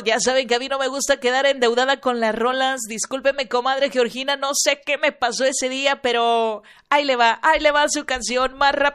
Ya saben que a mí no me gusta quedar endeudada con las rolas. Discúlpeme, comadre Georgina, no sé qué me pasó ese día, pero ahí le va su canción más rápida.